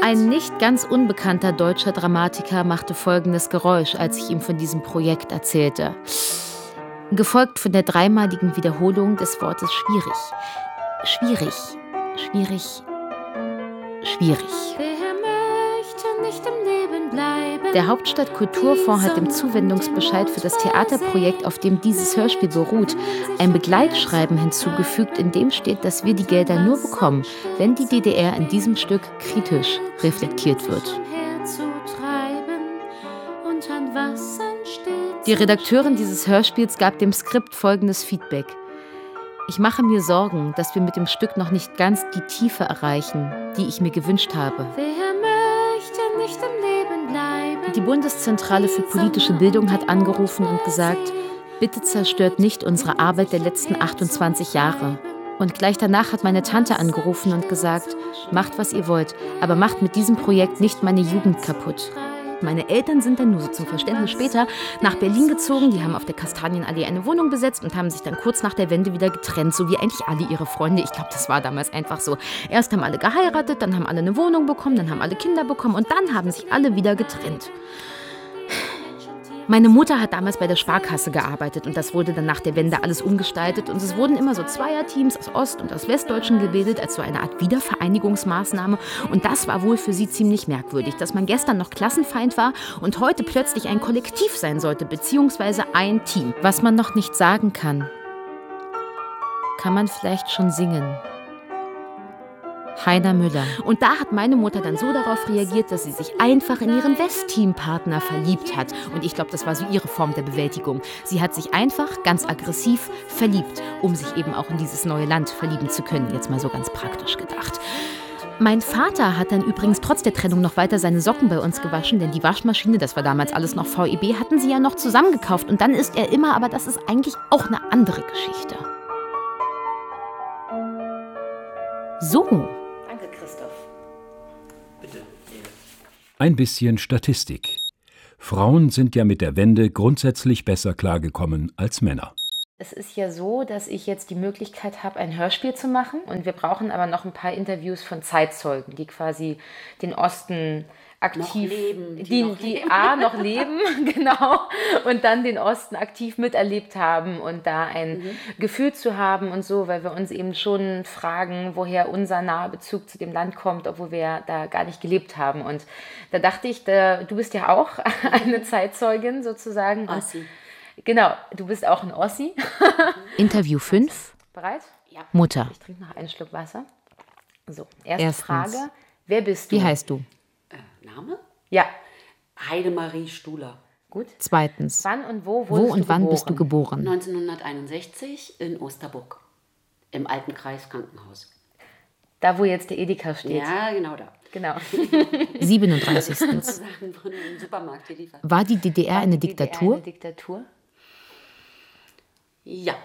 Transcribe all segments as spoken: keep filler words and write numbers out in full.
Ein nicht ganz unbekannter deutscher Dramatiker machte folgendes Geräusch, als ich ihm von diesem Projekt erzählte. Gefolgt von der dreimaligen Wiederholung des Wortes schwierig. Schwierig, schwierig, schwierig. Wer möchte nicht im Leben bleiben? Der Hauptstadt-Kulturfonds hat dem Zuwendungsbescheid für das Theaterprojekt, auf dem dieses Hörspiel beruht, ein Begleitschreiben hinzugefügt, in dem steht, dass wir die Gelder nur bekommen, wenn die D D R in diesem Stück kritisch reflektiert wird. Die Redakteurin dieses Hörspiels gab dem Skript folgendes Feedback. Ich mache mir Sorgen, dass wir mit dem Stück noch nicht ganz die Tiefe erreichen, die ich mir gewünscht habe. Wer möchte nicht im Leben bleiben? Die Bundeszentrale für politische Bildung hat angerufen und gesagt, bitte zerstört nicht unsere Arbeit der letzten achtundzwanzig Jahre. Und gleich danach hat meine Tante angerufen und gesagt, macht, was ihr wollt, aber macht mit diesem Projekt nicht meine Jugend kaputt. Meine Eltern sind dann nur so zum Verständnis später nach Berlin gezogen. Die haben auf der Kastanienallee eine Wohnung besetzt und haben sich dann kurz nach der Wende wieder getrennt, so wie eigentlich alle ihre Freunde. Ich glaube, das war damals einfach so. Erst haben alle geheiratet, dann haben alle eine Wohnung bekommen, dann haben alle Kinder bekommen und dann haben sich alle wieder getrennt. Meine Mutter hat damals bei der Sparkasse gearbeitet und das wurde dann nach der Wende alles umgestaltet und es wurden immer so Zweierteams aus Ost- und aus Westdeutschen gebildet als so eine Art Wiedervereinigungsmaßnahme und das war wohl für sie ziemlich merkwürdig, dass man gestern noch Klassenfeind war und heute plötzlich ein Kollektiv sein sollte, beziehungsweise ein Team. Was man noch nicht sagen kann, kann man vielleicht schon singen. Heiner Müller. Und da hat meine Mutter dann so darauf reagiert, dass sie sich einfach in ihren Westteam-Partner verliebt hat. Und ich glaube, das war so ihre Form der Bewältigung. Sie hat sich einfach ganz aggressiv verliebt, um sich eben auch in dieses neue Land verlieben zu können. Jetzt mal so ganz praktisch gedacht. Mein Vater hat dann übrigens trotz der Trennung noch weiter seine Socken bei uns gewaschen, denn die Waschmaschine, das war damals alles noch V E B, hatten sie ja noch zusammengekauft. Und dann ist er immer, aber das ist eigentlich auch eine andere Geschichte. So. Ein bisschen Statistik. Frauen sind ja mit der Wende grundsätzlich besser klargekommen als Männer. Es ist ja so, dass ich jetzt die Möglichkeit habe, ein Hörspiel zu machen. Und wir brauchen aber noch ein paar Interviews von Zeitzeugen, die quasi den Osten aktiv, noch leben, die, die, noch die leben. A noch leben, genau, und dann den Osten aktiv miterlebt haben und da ein mhm. Gefühl zu haben und so, weil wir uns eben schon fragen, woher unser naher Bezug zu dem Land kommt, obwohl wir da gar nicht gelebt haben. Und da dachte ich, da, du bist ja auch eine Zeitzeugin sozusagen. Ossi. Genau, du bist auch ein Ossi. Interview fünf. Bereit? Ja. Mutter. Ich trinke noch einen Schluck Wasser. So, erste Erstens. Frage. Wer bist du? Wie heißt du? Name? Ja. Heidemarie Stuhler. Gut. Zweitens. Wann und wo wurdest Wo und du wann geboren? bist du geboren? neunzehnhunderteinundsechzig in Osterburg. Im alten Kreiskrankenhaus. Da, wo jetzt der Edeka steht. Ja, genau da. Genau. siebenunddreißigstens. Sachen wurden im Supermarkt geliefert. War die D D R War eine die Diktatur? D D R eine Diktatur? Ja.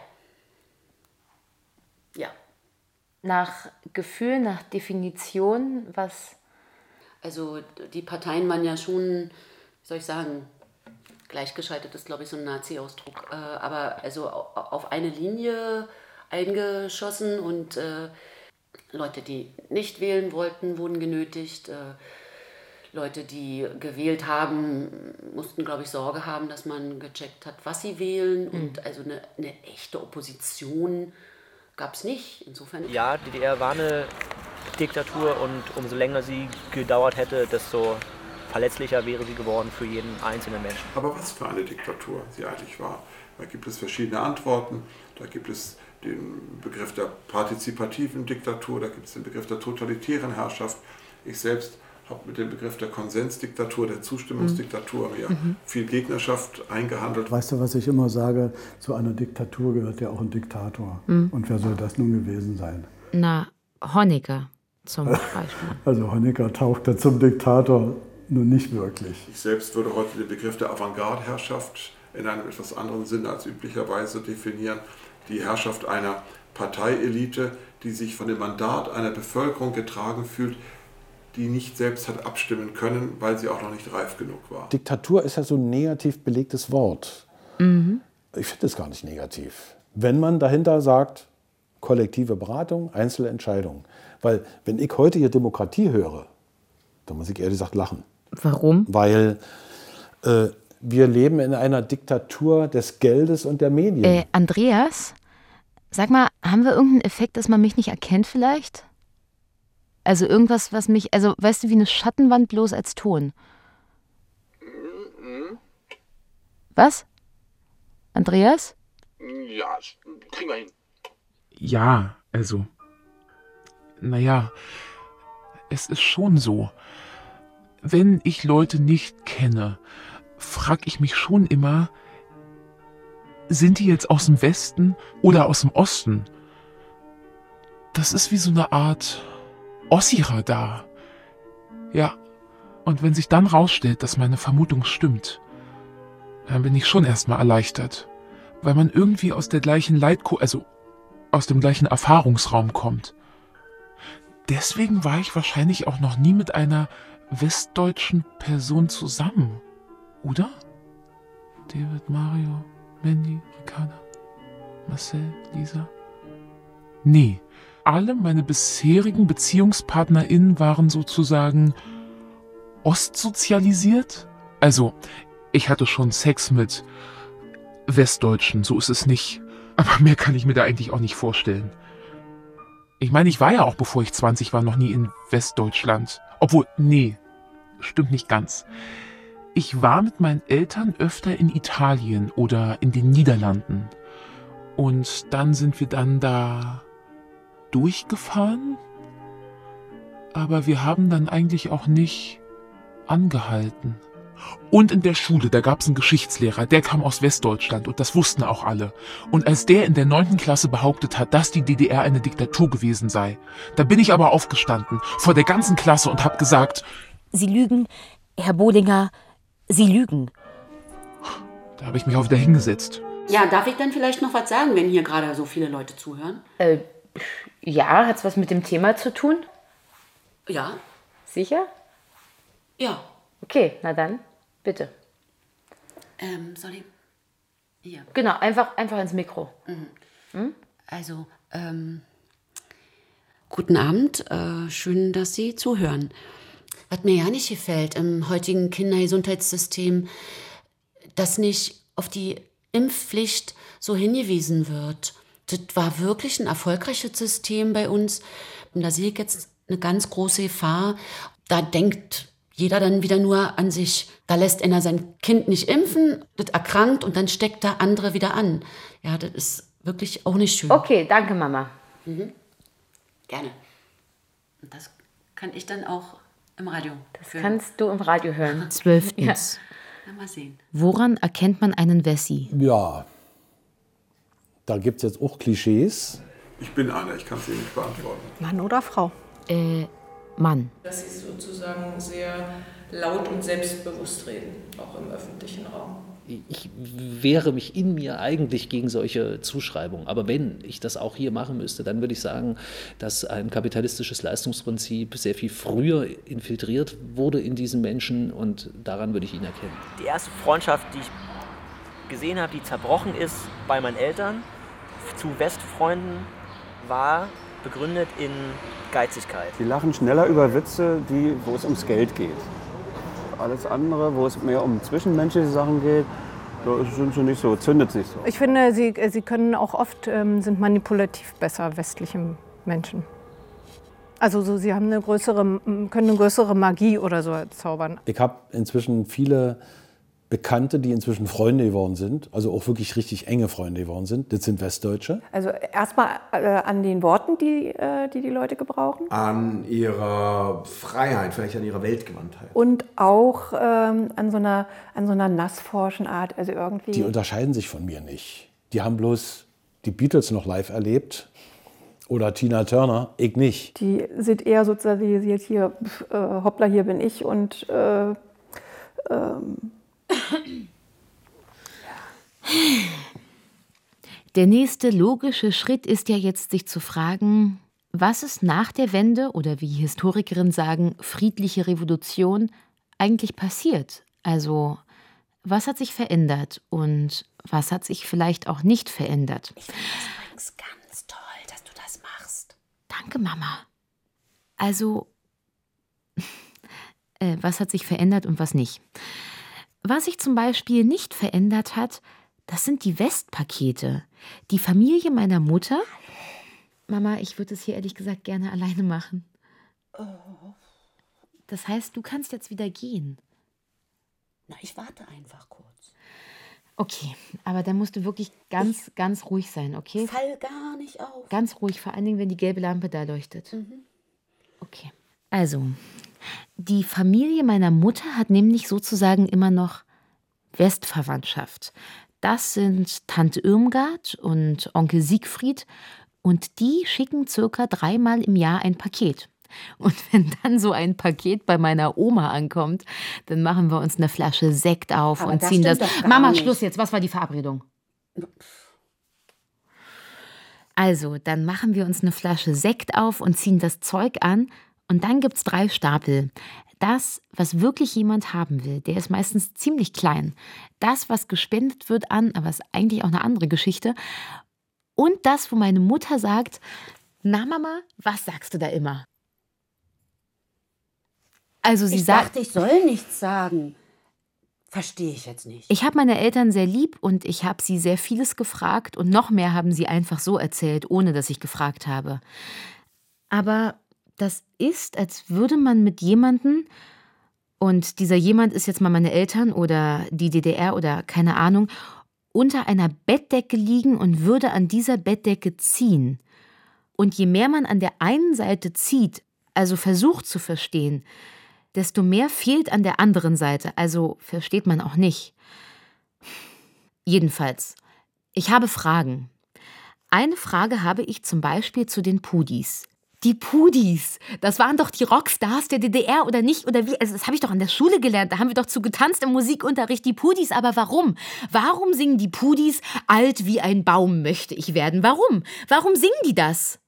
Ja. Nach Gefühl, nach Definition, was... Also die Parteien waren ja schon, wie soll ich sagen, gleichgeschaltet ist, glaube ich, so ein Nazi-Ausdruck. Äh, aber also auf eine Linie eingeschossen und äh, Leute, die nicht wählen wollten, wurden genötigt. Äh, Leute, die gewählt haben, mussten, glaube ich, Sorge haben, dass man gecheckt hat, was sie wählen. Mhm. Und also eine, eine echte Opposition gab es nicht. Insofern. Ja, die D D R war eine Diktatur und umso länger sie gedauert hätte, desto verletzlicher wäre sie geworden für jeden einzelnen Menschen. Aber was für eine Diktatur sie eigentlich war, da gibt es verschiedene Antworten. Da gibt es den Begriff der partizipativen Diktatur, da gibt es den Begriff der totalitären Herrschaft. Ich selbst habe mit dem Begriff der Konsensdiktatur, der Zustimmungsdiktatur mir mhm. viel Gegnerschaft eingehandelt. Weißt du, was ich immer sage? Zu einer Diktatur gehört ja auch ein Diktator. Mhm. Und wer soll das nun gewesen sein? Na, Honecker zum Beispiel. Also Honecker tauchte zum Diktator nun nicht wirklich. Ich selbst würde heute den Begriff der Avantgarde-Herrschaft in einem etwas anderen Sinne als üblicherweise definieren. Die Herrschaft einer Parteielite, die sich von dem Mandat einer Bevölkerung getragen fühlt, die nicht selbst hat abstimmen können, weil sie auch noch nicht reif genug war. Diktatur ist ja so ein negativ belegtes Wort. Mhm. Ich finde es gar nicht negativ. Wenn man dahinter sagt, kollektive Beratung, Einzelentscheidung. Weil wenn ich heute hier Demokratie höre, Da muss ich ehrlich gesagt lachen. Warum? Weil äh, wir leben in einer Diktatur des Geldes und der Medien. Äh, Andreas, sag mal, haben wir irgendeinen Effekt, dass man mich nicht erkennt vielleicht? Also irgendwas, was mich, also weißt du, wie eine Schattenwand bloß als Ton. Was? Andreas? Ja, kriegen wir hin. Ja, also, naja, es ist schon so. Wenn ich Leute nicht kenne, frage ich mich schon immer, sind die jetzt aus dem Westen oder aus dem Osten? Das ist wie so eine Art Ossi-Radar. Ja, und wenn sich dann rausstellt, dass meine Vermutung stimmt, dann bin ich schon erstmal erleichtert, weil man irgendwie aus der gleichen Leitko, also aus dem gleichen Erfahrungsraum kommt. Deswegen war ich wahrscheinlich auch noch nie mit einer westdeutschen Person zusammen, oder? David, Mario, Mandy, Ricarda, Marcel, Lisa? Nee, alle meine bisherigen BeziehungspartnerInnen waren sozusagen ostsozialisiert. Also, ich hatte schon Sex mit Westdeutschen, so ist es nicht. Aber mehr kann ich mir da eigentlich auch nicht vorstellen. Ich meine, ich war ja auch, bevor ich zwanzig war, noch nie in Westdeutschland. Obwohl, nee, stimmt nicht ganz. Ich war mit meinen Eltern öfter in Italien oder in den Niederlanden. Und dann sind wir dann da durchgefahren. Aber wir haben dann eigentlich auch nicht angehalten. Und in der Schule, da gab es einen Geschichtslehrer, der kam aus Westdeutschland und das wussten auch alle. Und als der in der neunten Klasse behauptet hat, dass die D D R eine Diktatur gewesen sei, da bin ich aber aufgestanden vor der ganzen Klasse und habe gesagt: Sie lügen, Herr Bohlinger, Sie lügen. Da habe ich mich auch wieder hingesetzt. Ja, darf ich dann vielleicht noch was sagen, wenn hier gerade so viele Leute zuhören? Äh, ja, hat's was mit dem Thema zu tun? Ja. Sicher? Ja. Okay, na dann, bitte. Ähm, soll ich? Hier. Genau, einfach, einfach ins Mikro. Mhm. Hm? Also, ähm, guten Abend, äh, schön, dass Sie zuhören. Was mir ja nicht gefällt im heutigen Kindergesundheitssystem, dass nicht auf die Impfpflicht so hingewiesen wird. Das war wirklich ein erfolgreiches System bei uns. Und da sehe ich jetzt eine ganz große Gefahr. Da denkt jeder dann wieder nur an sich. Da lässt einer sein Kind nicht impfen, das erkrankt und dann steckt da andere wieder an. Ja, das ist wirklich auch nicht schön. Okay, danke, Mama. Mhm. Gerne. Und das kann ich dann auch im Radio Das hören. kannst du im Radio hören. Zwölftens. Ja. Na, mal sehen. Woran erkennt man einen Wessi? Ja, da gibt es jetzt auch Klischees. Ich bin einer, ich kann es Ihnen nicht beantworten. Mann oder Frau? Äh, Mann. Dass sie sozusagen sehr laut und selbstbewusst reden, auch im öffentlichen Raum. Ich wehre mich in mir eigentlich gegen solche Zuschreibungen. Aber wenn ich das auch hier machen müsste, dann würde ich sagen, dass ein kapitalistisches Leistungsprinzip sehr viel früher infiltriert wurde in diesen Menschen und daran würde ich ihn erkennen. Die erste Freundschaft, die ich gesehen habe, die zerbrochen ist bei meinen Eltern zu Westfreunden, war begründet in Geizigkeit. Die lachen schneller über Witze, die, wo es ums Geld geht. Alles andere, wo es mehr um zwischenmenschliche Sachen geht, da sind sie nicht so, zündet sich so. Ich finde, sie, sie können auch oft, ähm, sind manipulativ besser, westliche Menschen. Also so, sie haben eine größere, können eine größere Magie oder so zaubern. Ich habe inzwischen viele Bekannte, die inzwischen Freunde geworden sind, also auch wirklich richtig enge Freunde geworden sind. Das sind Westdeutsche. Also erstmal äh, an den Worten, die, äh, die die Leute gebrauchen. An ihrer Freiheit, vielleicht an ihrer Weltgewandtheit. Und auch ähm, an so einer, an so einer nassforschen Art. Also irgendwie. Die unterscheiden sich von mir nicht. Die haben bloß die Beatles noch live erlebt oder Tina Turner, ich nicht. Die sind eher sozialisiert hier, äh, hoppla, hier bin ich und äh, ähm, Der nächste logische Schritt ist ja jetzt, sich zu fragen, was ist nach der Wende oder wie Historikerinnen sagen, friedliche Revolution eigentlich passiert? Also, was hat sich verändert und was hat sich vielleicht auch nicht verändert? Ich finde das übrigens ganz toll, dass du das machst. Danke, Mama. Also, Äh, was hat sich verändert und was nicht. Was sich zum Beispiel nicht verändert hat, das sind die Westpakete. Die Familie meiner Mutter. Mama, ich würde es hier ehrlich gesagt gerne alleine machen. Das heißt, du kannst jetzt wieder gehen. Na, ich warte einfach kurz. Okay, aber dann musst du wirklich ganz, ich ganz ruhig sein, okay? Fall gar nicht auf. Ganz ruhig, vor allen Dingen, wenn die gelbe Lampe da leuchtet. Mhm. Okay. Also, die Familie meiner Mutter hat nämlich sozusagen immer noch Westverwandtschaft. Das sind Tante Irmgard und Onkel Siegfried und die schicken circa dreimal im Jahr ein Paket. Und wenn dann so ein Paket bei meiner Oma ankommt, dann machen wir uns eine Flasche Sekt auf Aber und das ziehen das. stimmt doch gar Mama, nicht. Schluss jetzt. Was war die Verabredung? Also, dann machen wir uns eine Flasche Sekt auf und ziehen das Zeug an. Und dann gibt's drei Stapel. Das, was wirklich jemand haben will, der ist meistens ziemlich klein. Das, was gespendet wird an, aber ist eigentlich auch eine andere Geschichte. Und das, wo meine Mutter sagt, na Mama, was sagst du da immer? Also sie ich sagt, dachte, ich soll nichts sagen. Verstehe ich jetzt nicht. Ich habe meine Eltern sehr lieb und ich habe sie sehr vieles gefragt und noch mehr haben sie einfach so erzählt, ohne dass ich gefragt habe. Aber das ist, als würde man mit jemandem, und dieser jemand ist jetzt mal meine Eltern oder die D D R oder keine Ahnung, unter einer Bettdecke liegen und würde an dieser Bettdecke ziehen. Und je mehr man an der einen Seite zieht, also versucht zu verstehen, desto mehr fehlt an der anderen Seite, also versteht man auch nicht. Jedenfalls, ich habe Fragen. Eine Frage habe ich zum Beispiel zu den Pudis. Die Pudis, das waren doch die Rockstars der D D R oder nicht? Oder wie? Also das habe ich doch an der Schule gelernt, da haben wir doch zu getanzt im Musikunterricht, die Pudis. Aber warum? Warum singen die Pudis alt wie ein Baum möchte ich werden? Warum? Warum singen die das?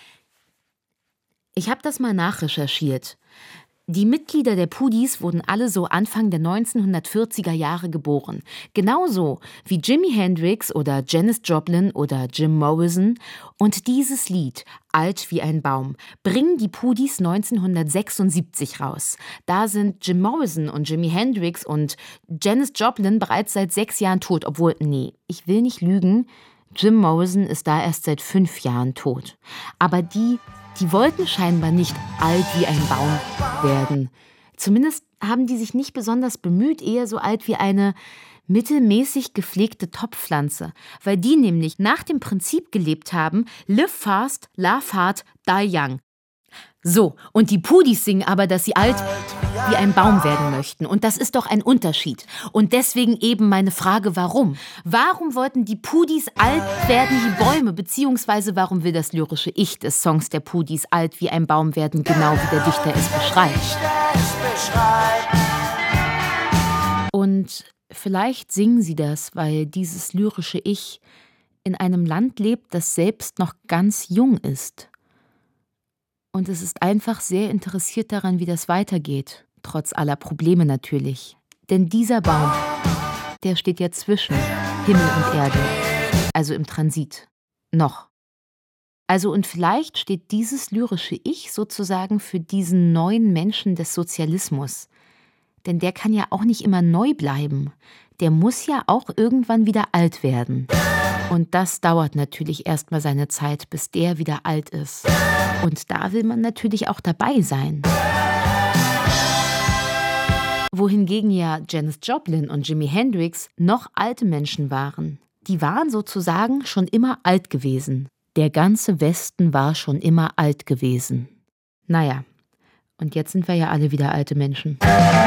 Ich habe das mal nachrecherchiert. Die Mitglieder der Pudis wurden alle so Anfang der neunzehnhundertvierziger Jahre geboren. Genauso wie Jimi Hendrix oder Janis Joplin oder Jim Morrison. Und dieses Lied, Alt wie ein Baum, bringen die Pudis neunzehnhundertsechsundsiebzig raus. Da sind Jim Morrison und Jimi Hendrix und Janis Joplin bereits seit sechs Jahren tot. Obwohl, nee, ich will nicht lügen, Jim Morrison ist da erst seit fünf Jahren tot. Aber die... Die wollten scheinbar nicht alt wie ein Baum werden. Zumindest haben die sich nicht besonders bemüht, eher so alt wie eine mittelmäßig gepflegte Topfpflanze, weil die nämlich nach dem Prinzip gelebt haben, live fast, love hard, die young. So, und die Pudis singen aber, dass sie alt wie ein Baum werden möchten. Und das ist doch ein Unterschied. Und deswegen eben meine Frage, warum? Warum wollten die Pudis alt werden wie Bäume? Beziehungsweise warum will das lyrische Ich des Songs der Pudis alt wie ein Baum werden, genau wie der Dichter es beschreibt? Und vielleicht singen sie das, weil dieses lyrische Ich in einem Land lebt, das selbst noch ganz jung ist. Und es ist einfach sehr interessiert daran, wie das weitergeht. Trotz aller Probleme natürlich. Denn dieser Baum, der steht ja zwischen Himmel und Erde. Also im Transit. Noch. Also und vielleicht steht dieses lyrische Ich sozusagen für diesen neuen Menschen des Sozialismus. Denn der kann ja auch nicht immer neu bleiben. Der muss ja auch irgendwann wieder alt werden. Und das dauert natürlich erstmal seine Zeit, bis der wieder alt ist. Und da will man natürlich auch dabei sein. Wohingegen ja Janis Joplin und Jimi Hendrix noch alte Menschen waren. Die waren sozusagen schon immer alt gewesen. Der ganze Westen war schon immer alt gewesen. Naja, und jetzt sind wir ja alle wieder alte Menschen.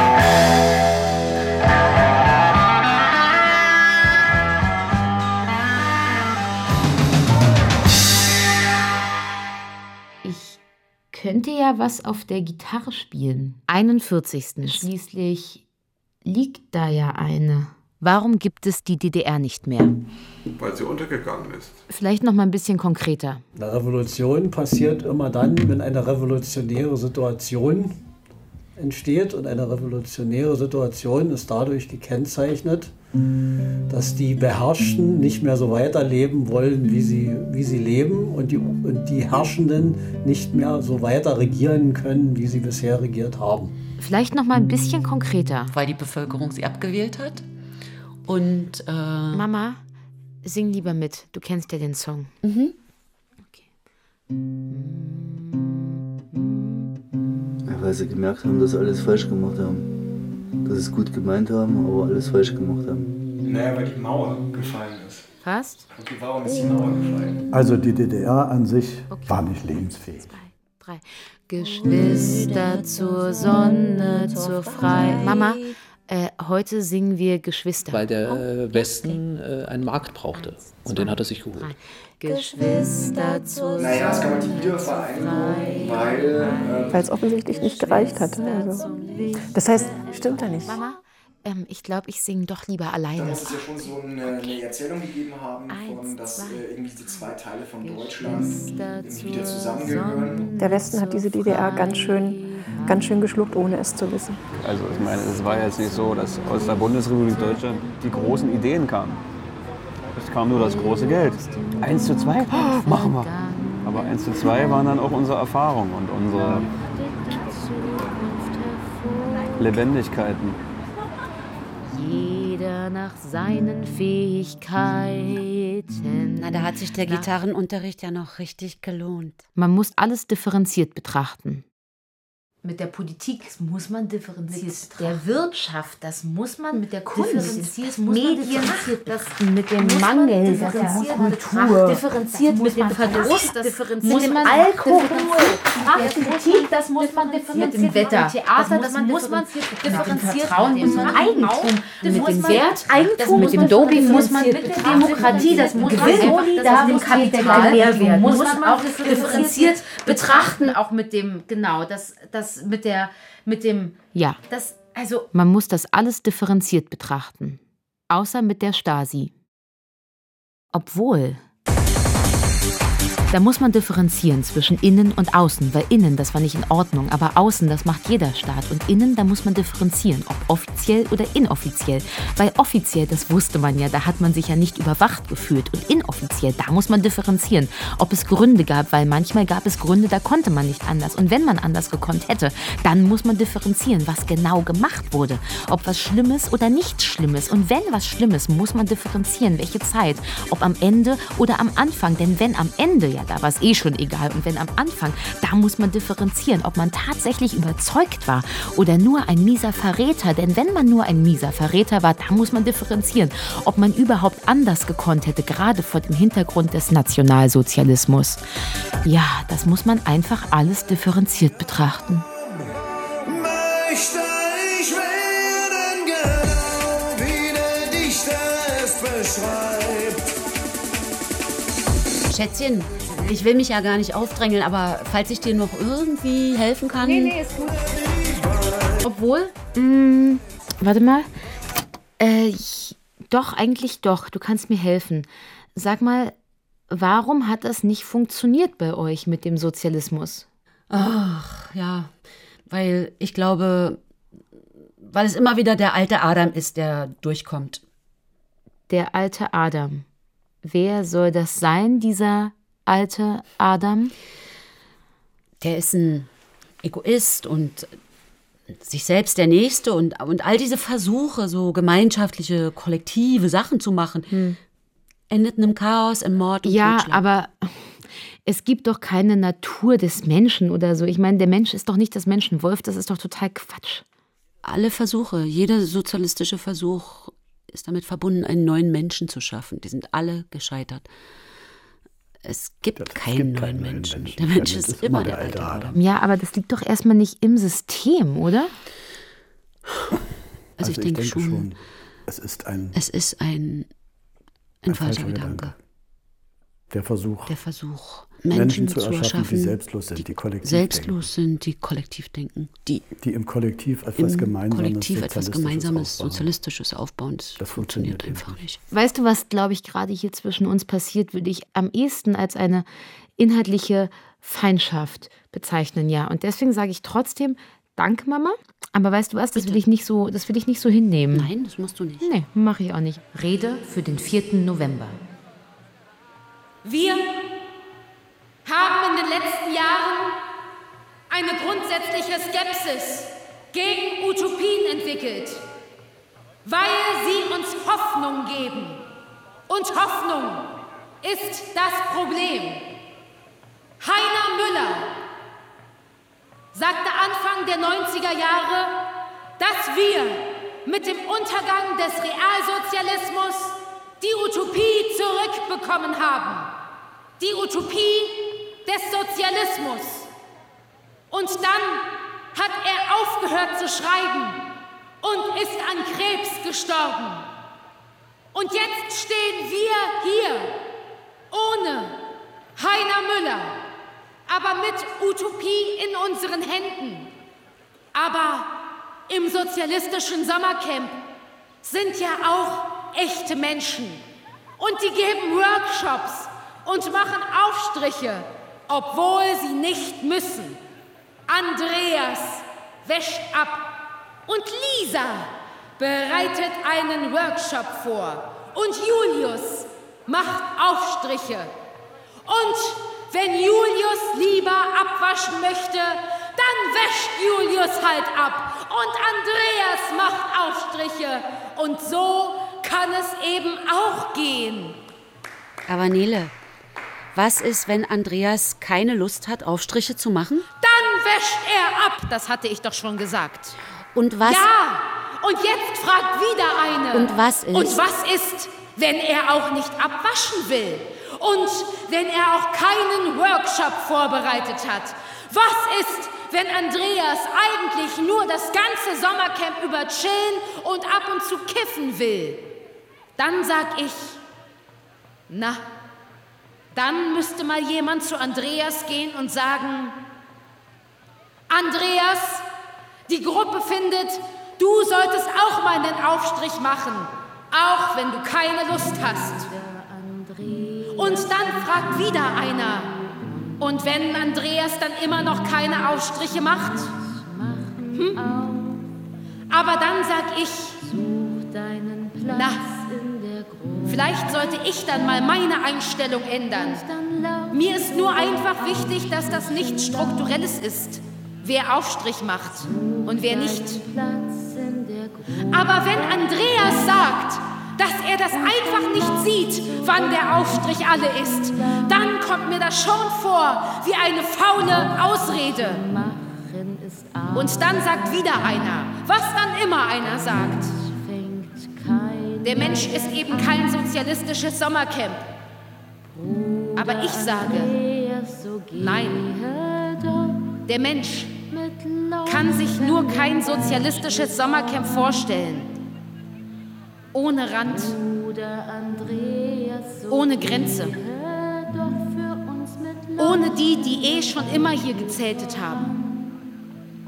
Könnte ja was auf der Gitarre spielen. einundvierzigsten Schließlich liegt da ja eine. Warum gibt es die D D R nicht mehr? Weil sie untergegangen ist. Vielleicht noch mal ein bisschen konkreter. Eine Revolution passiert immer dann, wenn eine revolutionäre Situation entsteht. Und eine revolutionäre Situation ist dadurch gekennzeichnet, dass die Beherrschten nicht mehr so weiterleben wollen, wie sie, wie sie leben und die, und die Herrschenden nicht mehr so weiter regieren können, wie sie bisher regiert haben. Vielleicht noch mal ein bisschen konkreter. Weil die Bevölkerung sie abgewählt hat. Und äh Mama, sing lieber mit. Du kennst ja den Song. Mhm. Ja, weil sie gemerkt haben, dass sie alles falsch gemacht haben. Dass sie es gut gemeint haben, aber alles falsch gemacht haben. Naja, weil die Mauer gefallen ist. Fast? Okay, warum ist die Mauer gefallen? Also die D D R an sich okay. war nicht lebensfähig. Zwei, drei. Geschwister zur Sonne, zur Freiheit. Mama, äh, heute singen wir Geschwister. Weil der äh, Westen äh, einen Markt brauchte. Eins, und den hat er sich geholt. Drei. Geschwister zur Sonne. Naja, es gab die Wiedervereinigung, weil... Äh, weil es offensichtlich nicht gereicht hatte. Also. Das heißt, stimmt ja nicht. Mama, ähm, ich glaube, ich singe doch lieber alleine. Da muss es ja schon so eine, eine Erzählung gegeben haben, von, dass äh, irgendwie die zwei Teile von Deutschland irgendwie wieder zusammengehören. Der Westen hat diese D D R ganz schön, ganz schön geschluckt, ohne es zu wissen. Also ich meine, es war jetzt nicht so, dass aus der Bundesrepublik Deutschland die großen Ideen kamen. Es kam nur das große Geld. Eins zu zwei? Oh, machen wir. Aber eins zu zwei waren dann auch unsere Erfahrungen und unsere Lebendigkeiten. Jeder nach seinen Fähigkeiten. Na, da hat sich der Gitarrenunterricht ja noch richtig gelohnt. Man muss alles differenziert betrachten. Mit der Politik muss man differenziert betrachten. Der Wirtschaft, das muss man mit der Kunst, differenziert Medien, das mit dem Mangel, differenziert Kultur, differenziert mit dem Verdruss, differenziert mit dem Alkohol, Politik, das muss man differenziert mit dem Wetter, Theater, das muss man differenziert mit dem Eigentum, mit dem Wert, Eigentum, mit dem Doping muss man mit der Demokratie, das muss man mit dem Kapital, muss man auch differenziert betrachten, auch mit dem, genau, das, das mit der, mit dem, ja, das, also. Man muss das alles differenziert betrachten. Außer mit der Stasi. Obwohl. Da muss man differenzieren zwischen innen und außen, weil innen, das war nicht in Ordnung, aber außen, das macht jeder Staat. Und innen, da muss man differenzieren, ob offiziell oder inoffiziell. Weil offiziell, das wusste man ja, da hat man sich ja nicht überwacht gefühlt. Und inoffiziell, da muss man differenzieren, ob es Gründe gab, weil manchmal gab es Gründe, da konnte man nicht anders. Und wenn man anders gekonnt hätte, dann muss man differenzieren, was genau gemacht wurde. Ob was Schlimmes oder nichts Schlimmes. Und wenn was Schlimmes, muss man differenzieren, welche Zeit. Ob am Ende oder am Anfang. Denn wenn am Ende, ja, da war es eh schon egal. Und wenn am Anfang, da muss man differenzieren, ob man tatsächlich überzeugt war oder nur ein mieser Verräter. Denn wenn man nur ein mieser Verräter war, da muss man differenzieren, ob man überhaupt anders gekonnt hätte, gerade vor dem Hintergrund des Nationalsozialismus. Ja, das muss man einfach alles differenziert betrachten. Möchte ich werden, genau wie der Dichter es beschreibt. Schätzchen, ich will mich ja gar nicht aufdrängeln, aber falls ich dir noch irgendwie helfen kann... Nee, nee, ist gut. Obwohl, mh, warte mal, äh, doch, eigentlich doch, du kannst mir helfen. Sag mal, warum hat das nicht funktioniert bei euch mit dem Sozialismus? Ach, ja, weil ich glaube, weil es immer wieder der alte Adam ist, der durchkommt. Der alte Adam. Wer soll das sein, dieser alte Adam? Der ist ein Egoist und sich selbst der Nächste und, und all diese Versuche, so gemeinschaftliche, kollektive Sachen zu machen, hm. endeten im Chaos, im Mord und Ja, Totschlag. aber es gibt doch keine Natur des Menschen oder so. Ich meine, der Mensch ist doch nicht das Menschenwolf, das ist doch total Quatsch. Alle Versuche, jeder sozialistische Versuch ist damit verbunden, einen neuen Menschen zu schaffen. Die sind alle gescheitert. Es gibt das keinen gibt neuen keinen Menschen. Menschen. Der Mensch Ja, ist, ist immer immer der der alte alte Adam. Ja, aber das liegt doch erstmal nicht im System, oder? Also, Also ich, denke denke schon, schon, es ist ein, es ist ein, ein, ein falscher falscher Gedanke. Gedanke. Der Versuch, Der Versuch, Menschen, Menschen, zu zu erschaffen, erschaffen, die selbstlos sind, die kollektiv selbstlos sind, die kollektiv denken, die, die im Kollektiv etwas im Gemeinsames, Kollektiv etwas Sozialistisches Gemeinsames, aufbauen. Sozialistisches aufbauen. Das, Das funktioniert funktioniert einfach nicht. Weißt du, was, glaube ich, gerade hier zwischen uns passiert, würde ich am ehesten als eine inhaltliche Feindschaft bezeichnen, ja. Und deswegen sage ich trotzdem, danke, Mama, Aber weißt du was, das will ich nicht so, das will ich nicht so hinnehmen. Nein, das musst du nicht. Nee, mache ich auch nicht. Rede für den vierten November. Wir haben in den letzten Jahren eine grundsätzliche Skepsis gegen Utopien entwickelt, weil sie uns Hoffnung geben. Und Hoffnung ist das Problem. Heiner Müller sagte Anfang der neunziger Jahre, dass wir mit dem Untergang des Realsozialismus die Utopie zurückbekommen haben. Die Utopie des Sozialismus. Und dann hat er aufgehört zu schreiben und ist an Krebs gestorben. Und jetzt stehen wir hier ohne Heiner Müller, aber mit Utopie in unseren Händen. Aber im sozialistischen Sommercamp sind ja auch echte Menschen. Und die geben Workshops und machen Aufstriche, obwohl sie nicht müssen. Andreas wäscht ab und Lisa bereitet einen Workshop vor und Julius macht Aufstriche. Und wenn Julius lieber abwaschen möchte, dann wäscht Julius halt ab und Andreas macht Aufstriche. Und so kann es eben auch gehen. Aber Nele, was ist, wenn Andreas keine Lust hat, Aufstriche zu machen? Dann wäscht er ab, das hatte ich doch schon gesagt. Und was? Ja, und jetzt fragt wieder eine. Und was ist? Und was ist, wenn er auch nicht abwaschen will? Und wenn er auch keinen Workshop vorbereitet hat? Was ist, wenn Andreas eigentlich nur das ganze Sommercamp über chillen und ab und zu kiffen will? Dann sag ich, na, dann müsste mal jemand zu Andreas gehen und sagen, Andreas, die Gruppe findet, du solltest auch mal einen Aufstrich machen, auch wenn du keine Lust hast. Und dann fragt wieder einer, und wenn Andreas dann immer noch keine Aufstriche macht? Hm? Aber dann sag ich, na, vielleicht sollte ich dann mal meine Einstellung ändern. Mir ist nur einfach wichtig, dass das nichts Strukturelles ist, wer Aufstrich macht und wer nicht. Aber wenn Andreas sagt, dass er das einfach nicht sieht, wann der Aufstrich alle ist, dann kommt mir das schon vor wie eine faule Ausrede. Und dann sagt wieder einer, was dann immer einer sagt. Der Mensch ist eben kein sozialistisches Sommercamp. Aber ich sage, nein, der Mensch kann sich nur kein sozialistisches Sommercamp vorstellen. Ohne Rand, ohne Grenze, ohne die, die eh schon immer hier gezeltet haben,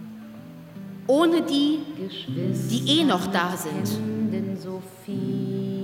ohne die, die eh noch da sind.